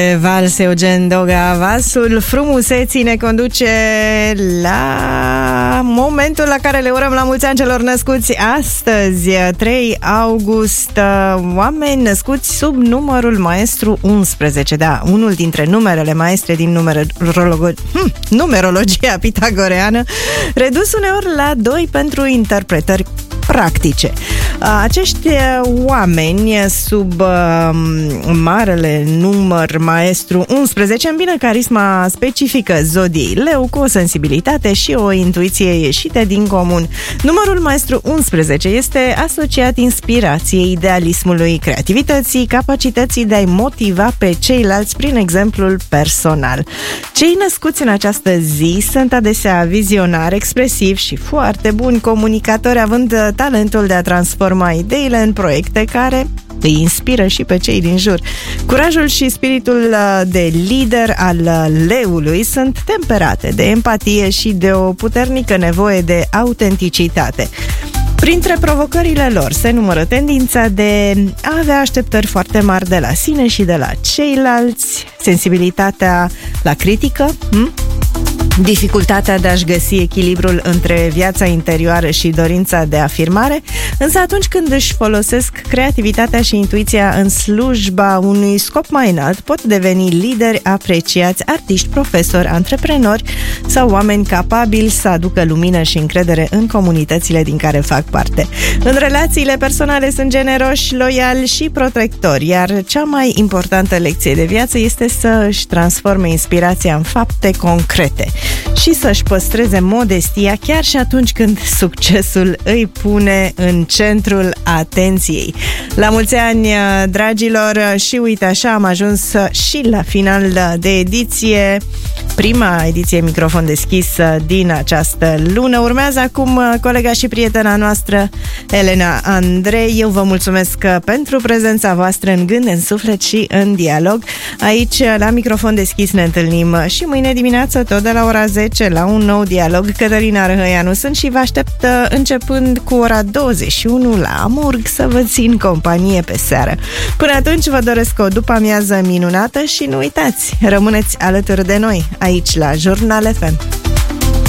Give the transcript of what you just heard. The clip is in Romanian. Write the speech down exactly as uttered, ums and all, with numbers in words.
Vals Eugen Doga, valsul frumuseții ne conduce la momentul la care le urăm la mulți ani celor născuți astăzi, trei august, oameni născuți sub numărul maestru unsprezece, da, unul dintre numerele maestre din numerologo- hm, numerologia pitagoreană, redus uneori la doi pentru interpretări practice. Acești oameni sub uh, marele număr maestru unsprezece îmbină carisma specifică zodiei Leu cu o sensibilitate și o intuiție ieșite din comun. Numărul maestru unsprezece este asociat inspirației, idealismului, creativității, capacității de a-i motiva pe ceilalți prin exemplul personal. Cei născuți în această zi sunt adesea vizionari, expresivi și foarte buni comunicatori, având talentul de a transforma ideile în proiecte care îi inspiră și pe cei din jur. Curajul și spiritul de lider al leului sunt temperate de empatie și de o puternică nevoie de autenticitate. Printre provocările lor se numără tendința de a avea așteptări foarte mari de la sine și de la ceilalți, sensibilitatea la critică, hm? dificultatea de a-și găsi echilibrul între viața interioară și dorința de afirmare, însă atunci când își folosesc creativitatea și intuiția în slujba unui scop mai înalt, pot deveni lideri apreciați, artiști, profesori, antreprenori sau oameni capabili să aducă lumină și încredere în comunitățile din care fac parte. În relațiile personale sunt generoși, loiali și protectori, iar cea mai importantă lecție de viață este să își transforme inspirația în fapte concrete și să-și păstreze modestia chiar și atunci când succesul îi pune în centrul atenției. La mulți ani, dragilor, și uite așa am ajuns și la final de ediție, prima ediție Microfon Deschis din această lună. Urmează acum colega și prietena noastră Elena Andrei. Eu vă mulțumesc pentru prezența voastră în gând, în suflet și în dialog. Aici la Microfon Deschis ne întâlnim și mâine dimineață tot de la ora zece la un nou dialog. Cătălina Răhăianu sunt și vă aștept începând cu ora douăzeci și unu la Amurg să vă țin companie pe seară. Până atunci vă doresc o după-amiază minunată și nu uitați, rămâneți alături de noi aici la Jurnal F M.